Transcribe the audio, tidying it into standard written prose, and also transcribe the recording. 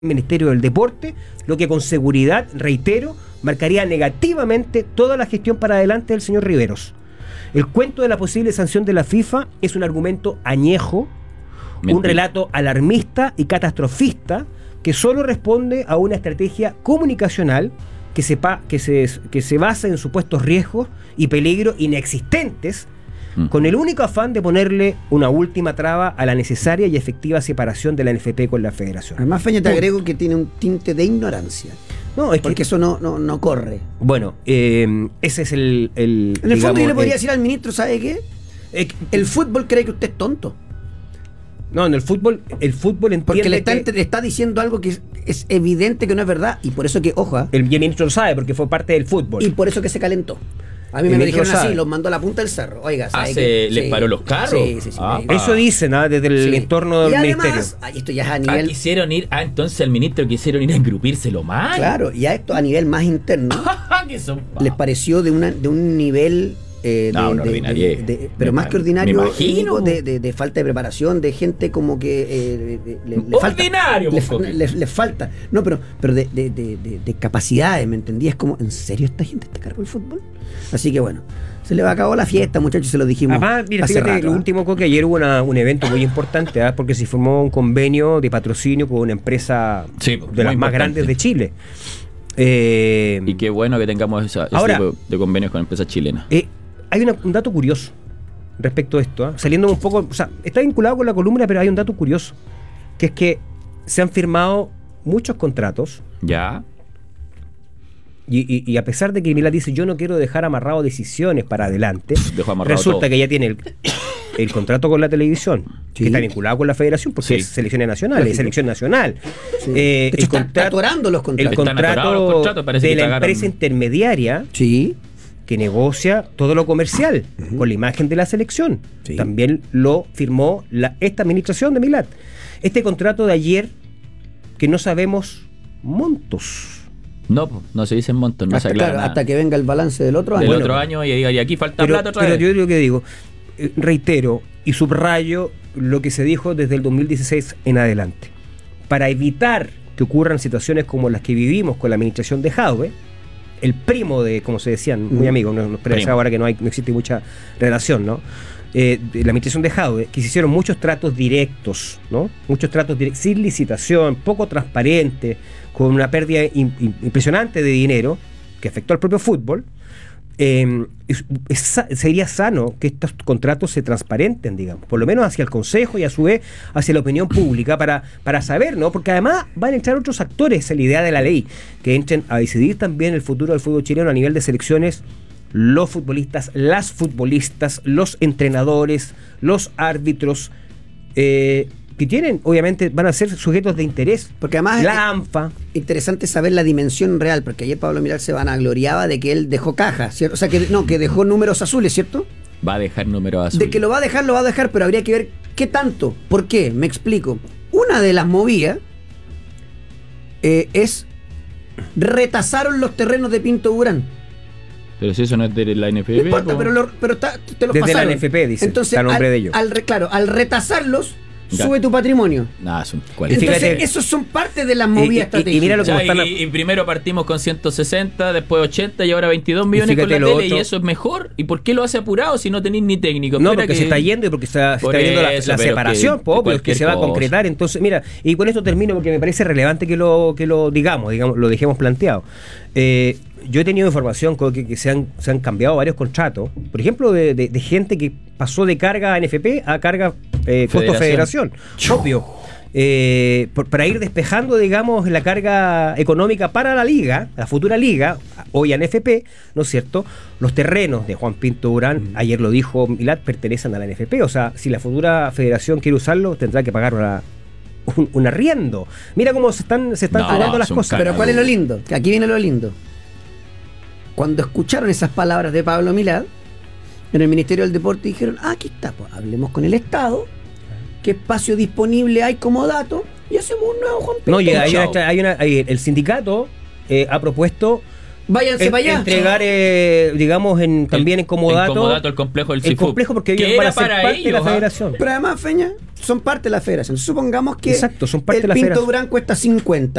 Ministerio del Deporte, lo que con seguridad, reitero, marcaría negativamente toda la gestión para adelante del señor Riveros. El cuento de la posible sanción de la FIFA es un argumento añejo, un relato alarmista y catastrofista que solo responde a una estrategia comunicacional que se basa en supuestos riesgos y peligros inexistentes, con el único afán de ponerle una última traba a la necesaria y efectiva separación de la NFP con la Federación. Además, Feña, te agrego que tiene un tinte de ignorancia. No, es porque que eso no corre. Bueno, ese es el en el fondo yo le podría decir al ministro, ¿sabe qué? El fútbol cree que usted es tonto. No, en el fútbol entiende. Porque le está diciendo algo que es evidente que no es verdad. Y por eso que, ojo, el ministro lo sabe, porque fue parte del fútbol. Y por eso que se calentó. A mí me lo dijeron así, los mandó a la punta del cerro. Oiga, ¿les paró los carros? Sí. Eso dicen, desde el entorno del ministerio. Esto ya es a nivel... entonces el ministro quisieron ir a engrupírselo más. Claro, y a esto a nivel más interno les pareció de un nivel... pero más que ordinario, de falta de preparación, de gente como que le falta. No, pero de capacidades, ¿me entendías? Como, ¿en serio esta gente está a cargo del fútbol? Así que bueno, se le va a acabar la fiesta, muchachos, se lo dijimos. Además, mira, fíjate, lo último que ayer hubo un evento muy importante, porque se formó un convenio de patrocinio con una empresa de las más grandes de Chile. Y qué bueno que tengamos ese tipo de convenios con empresas chilenas. Hay un dato curioso respecto a esto, saliendo un poco, o sea, está vinculado con la columna, pero hay un dato curioso, que es que se han firmado muchos contratos. Ya. Y a pesar de que Milad dice, yo no quiero dejar amarrado decisiones para adelante, resulta todo. Que ya tiene el contrato con la televisión, que está vinculado con la federación, porque es selecciones nacionales, es selección nacional. Sí. El contrato los contratos. El contrato de la empresa intermediaria que negocia todo lo comercial con la imagen de la selección. Sí. También lo firmó esta administración de Milad. Este contrato de ayer, que no sabemos montos. No se dicen montos, no se aclara nada. Hasta que venga el balance del otro año. Del otro año y aquí falta plata otra vez. Pero yo que digo, reitero y subrayo lo que se dijo desde el 2016 en adelante. Para evitar que ocurran situaciones como las que vivimos con la administración de Jadwe, el primo de, como se decían, muy amigos, pero ahora que no existe mucha relación, ¿no? De la administración de Jadwe, que se hicieron muchos tratos directos, ¿no? Sin licitación, poco transparente, con una pérdida impresionante de dinero que afectó al propio fútbol. Sería sano que estos contratos se transparenten, digamos, por lo menos hacia el Consejo y a su vez hacia la opinión pública para saber, ¿no? Porque además van a entrar otros actores en la idea de la ley, que entren a decidir también el futuro del fútbol chileno a nivel de selecciones, los futbolistas, las futbolistas, los entrenadores, los árbitros, que tienen, obviamente, van a ser sujetos de interés. Porque además la ANFA. Interesante saber la dimensión real, porque ayer Pablo Milad se vanagloriaba de que él dejó cajas, ¿cierto? O sea, que dejó números azules, ¿cierto? Va a dejar números azules. De que lo va a dejar, pero habría que ver qué tanto. ¿Por qué? Me explico. Una de las movidas es retasaron los terrenos de Pinto Durán. Pero si eso no es de la NFP. No importa, pero te los desde pasaron. La NFP, dice. Entonces, a nombre de ellos. Al retasarlos, sube tu patrimonio. Entonces, esos son parte de las movidas estratégicas. Y mira lo que y primero partimos con 160, después 80 y ahora 22 millones con la tele, y eso es mejor. ¿Y por qué lo hace apurado si no tenéis ni técnico? No, porque se está yendo y porque se está viendo la separación, porque se va a concretar. Entonces, mira, y con esto termino porque me parece relevante que lo digamos, lo dejemos planteado. Yo he tenido información que se han cambiado varios contratos, por ejemplo, de gente que pasó de carga NFP a carga costo federación, obvio, para ir despejando, digamos, la carga económica para la liga, la futura liga, hoy a NFP, ¿no es cierto? Los terrenos de Juan Pinto Durán, ayer lo dijo Milad, pertenecen a la NFP, o sea, si la futura federación quiere usarlo, tendrá que pagar un arriendo. Mira cómo se están jugando las cosas. Pero ¿cuál es lo lindo? Que aquí viene lo lindo. Cuando escucharon esas palabras de Pablo Milad en el Ministerio del Deporte, dijeron, aquí está, pues hablemos con el Estado, qué espacio disponible hay como dato, y hacemos un nuevo Juan Pinto. No, el sindicato ha propuesto váyanse para allá. Entregar, digamos, también en comodato el complejo del CIFUC. El complejo porque ellos van a ser parte de la federación. Pero además, Feña, son parte de la federación. Supongamos que exacto, son parte el de la Pinto federación. Durán cuesta 50.